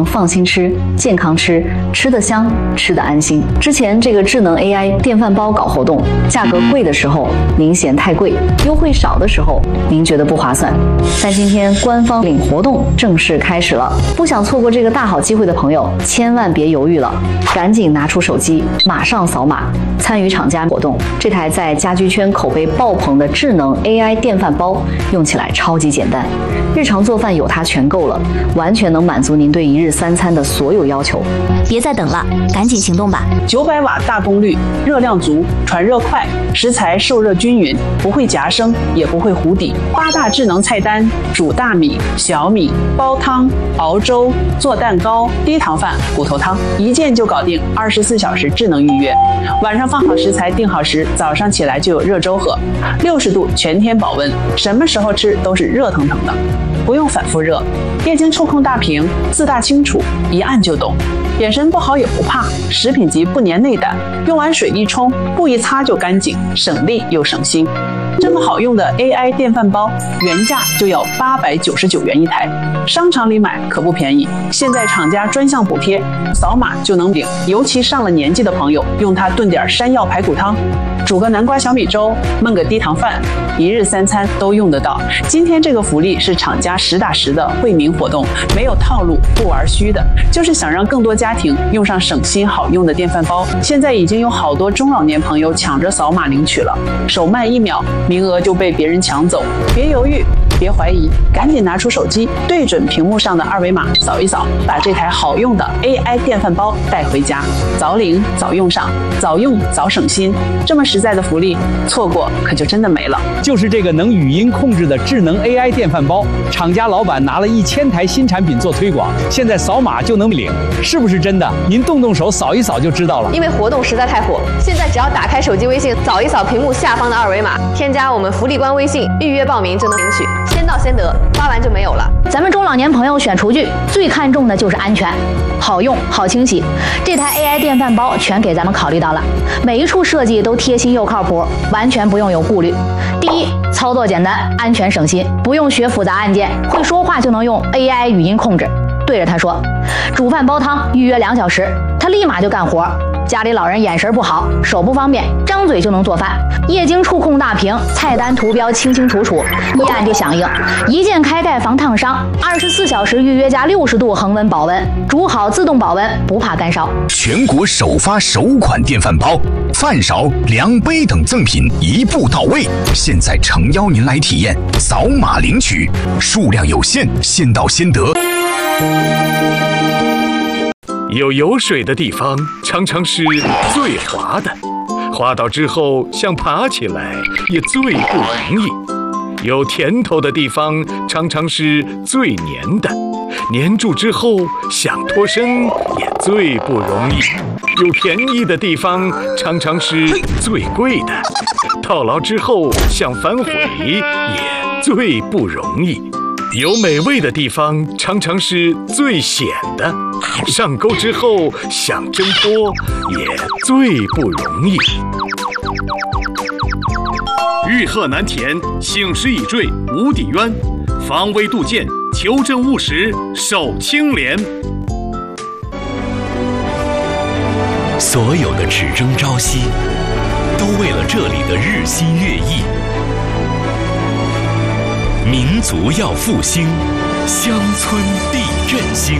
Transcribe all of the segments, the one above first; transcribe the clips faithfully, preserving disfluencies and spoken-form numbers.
放心吃、健康吃，吃得香，吃得安心。之前这个智能 A I 电饭煲搞活动，价格贵的时候您嫌太贵，优惠少的时候您觉得不划算。但今天官方领活动正式开始了，不想错过这个大好机会的朋友，千万别犹豫了，赶紧拿出手机，马上扫码参与厂家活动。这台在家居圈口碑爆棚的智能 A I 电饭煲，用起来超级简单，日常做饭有它全够了，完全能满足您对一日三餐的所有要求。 别再等了，赶紧行动吧！ 九百瓦大功率，热量足，传热快，食材受热均匀，不会夹生，也不会糊底。八大智能菜单：煮大米、小米、煲汤、熬粥、做蛋糕、低糖饭、骨头汤，一键就搞定，二十四小时智能预约。晚上放好食材，定好时，早上起来就有热粥喝，六十度全天保温，什么时候吃都是热腾腾的，不用反复热。液晶触控大屏，字大清楚，一按就懂。眼神不好也不怕，食品级不粘内胆，用完水一冲，布一擦就干净，省力又省心。这么好用的 A I 电饭煲，原价就要八百九十九元一台，商场里买可不便宜。现在厂家专项补贴，扫码就能领。尤其上了年纪的朋友，用它炖点山药排骨汤，煮个南瓜小米粥，焖个低糖饭，一日三餐都用得到。今天这个福利是厂家实打实的惠民活动，没有套路，不玩虚的，就是想让更多家庭用上省心好用的电饭煲。现在已经有好多中老年朋友抢着扫码领取了，手慢一秒，名额就被别人抢走。别犹豫，别怀疑，赶紧拿出手机，对准屏幕上的二维码扫一扫，把这台好用的 A I 电饭煲带回家，早领早用上，早用早省心。这么实在的福利，错过可就真的没了。 就是这个能语音控制的智能 A I 电饭煲，厂家老板拿了一千台新产品做推广，现在扫码就能领，是不是真的？您动动手扫一扫就知道了。 因为活动实在太火，现在只要打开手机微信，扫一扫屏幕下方的二维码，添加我们福利官微信，预约报名就能领取，先到先得，发完就没有了。 咱们中老年朋友选厨具最看重的就是安全，好用好清洗，这台 A I 电饭煲全给咱们考虑到了，每一处设计都贴心又靠谱，完全不用有顾虑。第一，操作简单，安全省心，不用学复杂按键，会说话就能用 A I 语音控制，对着它说煮饭煲汤，预约两小时，它立马就干活。家里老人眼神不好，手不方便，张嘴就能做饭。液晶触控大屏，菜单图标清清楚楚，一按就响应，一键开盖防烫伤，二十四小时预约加六十度恒温保温，煮好自动保温，不怕干烧。 全国首发首款电饭煲，饭勺、量杯等赠品一步到位。现在诚邀您来体验，扫码领取，数量有限，先到先得。 有油水的地方常常是最滑的，滑倒之后想爬起来也最不容易。有甜头的地方常常是最黏的，黏住之后想脱身也最不容易。有便宜的地方常常是最贵的，套牢之后想反悔也最不容易。有美味的地方常常是最险的，上钩之后想挣脱也最不容易。 欲壑难填，醒时已坠无底渊，防微杜渐，求真务实，守清廉。 所有的只争朝夕，都为了这里的日新月异。民族要复兴，乡村必振兴。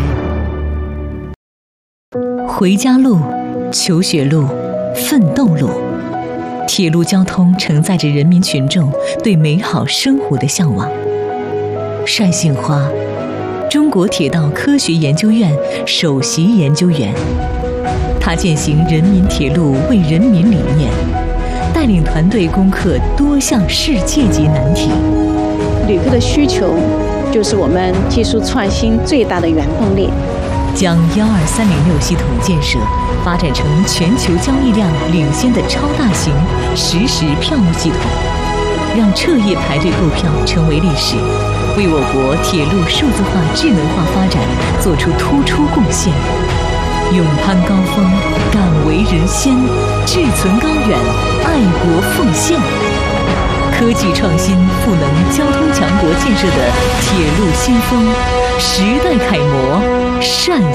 回家路、求学路、奋斗路，铁路交通承载着人民群众对美好生活的向往。单杏花，中国铁道科学研究院首席研究员，他践行人民铁路为人民理念，带领团队攻克多项世界级难题。 旅客的需求就是我们技术创新最大的原动力。 将幺二三零六系统建设发展成全球交易量领先的超大型实时票务系统，让彻夜排队购票成为历史，为我国铁路数字化、智能化发展做出突出贡献。勇攀高峰，敢为人先，志存高远，爱国奉献。科技创新赋能交通强国建设的铁路先锋，时代楷模单